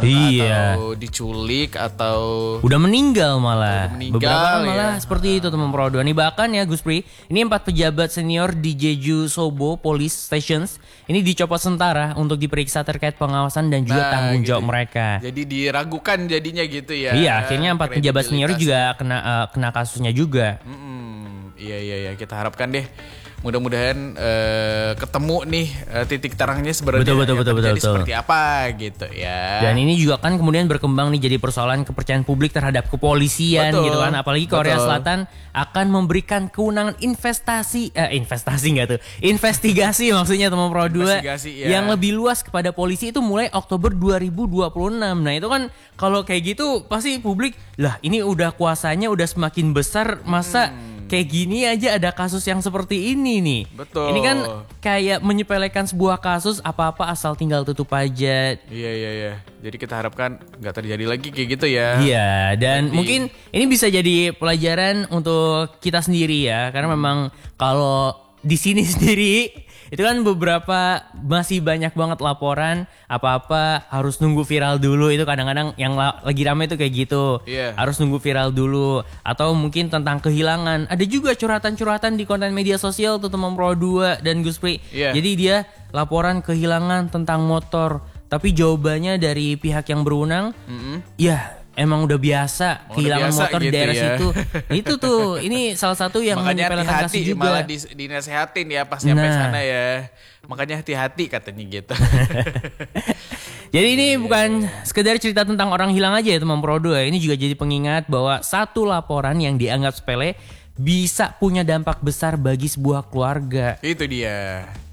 atau diculik atau udah meninggal malah. Beberapa ya. malah seperti itu teman Pro 2. Nih bahkan ya Gus Pri, ini 4 pejabat senior di Jeju Sobo Police Stations ini dicopot sementara untuk diperiksa terkait pengawasan dan juga tanggung jawab mereka. Jadi diragukan jadinya gitu ya. Iya, akhirnya 4 pejabat senior juga kena kasusnya juga. Iya, kita harapkan deh mudah-mudahan ketemu nih titik terangnya sebenarnya betul. seperti apa gitu ya. Dan ini juga kan kemudian berkembang nih jadi persoalan kepercayaan publik terhadap kepolisian gitu kan. Apalagi Korea Selatan akan memberikan kewenangan investigasi maksudnya teman Pro 2 yang lebih luas kepada polisi itu mulai Oktober 2026. Nah itu kan kalau kayak gitu pasti publik lah ini udah kuasanya udah semakin besar masa kayak gini aja ada kasus yang seperti ini nih. Betul. Ini kan kayak menyepelekan sebuah kasus apa-apa asal tinggal tutup aja. Iya. Jadi kita harapkan nggak terjadi lagi kayak gitu ya. Iya, dan mungkin ini bisa jadi pelajaran untuk kita sendiri ya. Karena memang kalau di sini sendiri itu kan beberapa masih banyak banget laporan apa-apa harus nunggu viral dulu. Itu kadang-kadang yang lagi rame itu kayak gitu. Harus nunggu viral dulu. Atau mungkin tentang kehilangan. Ada juga curhatan-curhatan di konten media sosial tuh teman Pro 2 dan Gus Pri. Jadi dia laporan kehilangan tentang motor, tapi jawabannya dari pihak yang berwenang ya emang udah biasa kehilangan motor gitu di daerah situ. Itu tuh, ini salah satu yang menyepelekan kasus juga. Malah dinasehatin ya pas nyampe sana ya. Makanya hati-hati katanya gitu. Jadi ini bukan sekedar cerita tentang orang hilang aja ya teman Pro 2. Ini juga jadi pengingat bahwa satu laporan yang dianggap sepele bisa punya dampak besar bagi sebuah keluarga. Itu dia.